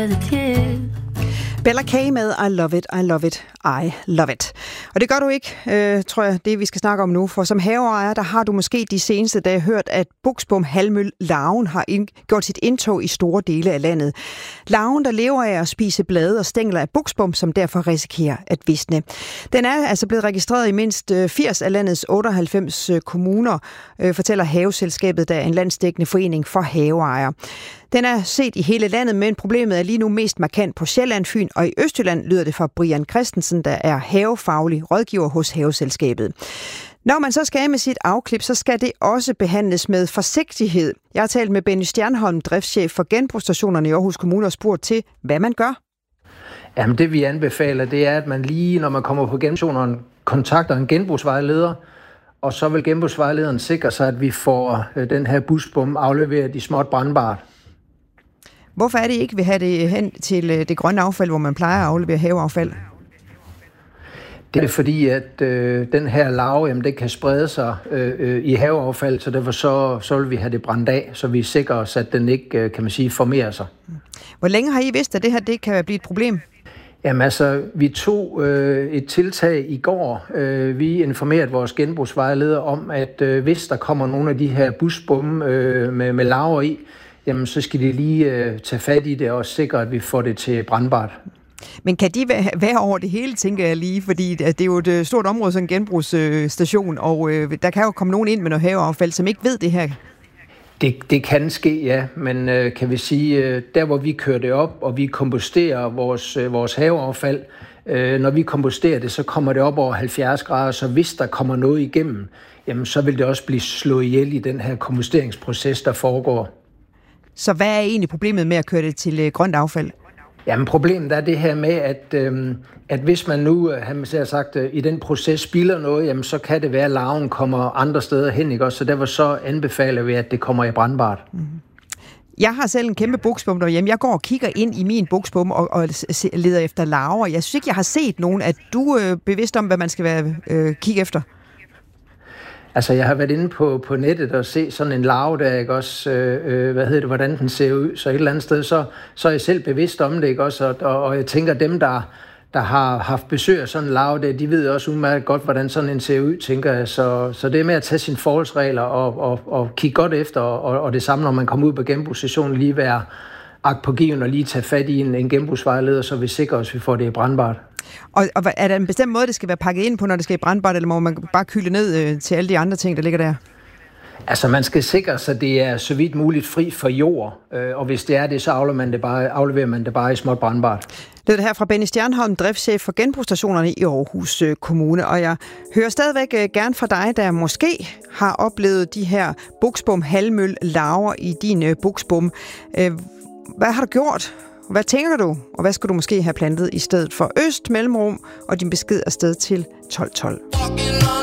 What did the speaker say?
Bella K med I love it, I love it, I love it. Og det gør du ikke, tror jeg, det vi skal snakke om nu. For som haveejer, der har du måske de seneste dage hørt, at buksbom halvmøl larven har gjort sit indtog i store dele af landet. Larven, der lever af at spise blade og stængler af buksbom, som derfor risikerer at visne. Den er altså blevet registreret i mindst 80 af landets 98 kommuner, fortæller Haveselskabet, der er en landsdækkende forening for haveejere. Den er set i hele landet, men problemet er lige nu mest markant på Sjælland, Fyn og i Østjylland, lyder det fra Brian Christensen, der er havefaglig rådgiver hos Haveselskabet. Når man så skal med sit afklip, så skal det også behandles med forsigtighed. Jeg har talt med Benny Stjernholm, driftschef for genbrugsstationerne i Aarhus Kommune, og spurgt til, hvad man gør. Jamen det vi anbefaler, det er, at man lige, når man kommer på genbrugsstationerne, kontakter en genbrugsvejleder, og så vil genbrugsvejlederen sikre sig, at vi får den her busbom afleveret i småt brandbart. Hvorfor er det ikke vil have det hen til det grønne affald, hvor man plejer at aflevere haveaffald? Det er fordi, at den her larve, jamen, det kan sprede sig i haveaffald, så derfor så vil vi have det brændt af, så vi sikrer os, at den ikke, kan man sige, formerer sig. Hvor længe har I vidst, at det her det kan blive et problem? Jamen altså, vi tog et tiltag i går. Vi informerede vores genbrugsvejleder om, at hvis der kommer nogle af de her busbomme med larver i, jamen så skal de lige tage fat i det og sikre, at vi får det til brandbart. Men kan de være over det hele, tænker jeg lige, fordi det er jo et stort område, sådan en genbrugsstation, og der kan jo komme nogen ind med noget haveaffald, som ikke ved det her. Det kan ske, ja, men kan vi sige, der hvor vi kører det op, og vi komposterer vores haveaffald, når vi komposterer det, så kommer det op over 70 grader, så hvis der kommer noget igennem, jamen så vil det også blive slået ihjel i den her komposteringsproces, der foregår. Så hvad er egentlig problemet med at køre det til grønt affald? Jamen problemet er det her med, at hvis man nu, har sagt, i den proces spilder noget, jamen så kan det være, at larven kommer andre steder hen, ikke også? Så derfor så anbefaler vi, at det kommer i brandbart. Mm-hmm. Jeg har selv en kæmpe buksbom derhjemme. Jeg går og kigger ind i min buksbom og leder efter larver. Jeg synes ikke, jeg har set nogen. Er du bevidst om, hvad man skal kigge efter? Altså, jeg har været inde på nettet og se sådan en larve der, ikke også, hvordan den ser ud. Så et eller andet sted, så er jeg selv bevidst om det, ikke også, og jeg tænker, dem, der har haft besøg af sådan en larve der, de ved også udmærket godt, hvordan sådan en ser ud, tænker jeg. Så det er med at tage sine forholdsregler og kigge godt efter, og det samme, når man kommer ud på genbrugsstationen, lige være agtpågiven og lige tage fat i en genbrugsvejleder, så vi sikrer os, at vi får det brandbart. Og er der en bestemt måde, det skal være pakket ind på, når det skal i brandbart, eller må man bare kylde ned til alle de andre ting, der ligger der? Altså, man skal sikre sig, at det er så vidt muligt fri for jord, og hvis det er det, så afleverer man det bare i småt brandbart. Det er det her fra Benny Stjernholm, driftschef for genbrugsstationerne i Aarhus Kommune, og jeg hører stadigvæk gerne fra dig, der måske har oplevet de her buksbom halvmøl larver i din buksbom. Hvad har du gjort? Hvad tænker du, og hvad skal du måske have plantet i stedet for? Øst, mellemrum, og din besked er sted til 1212.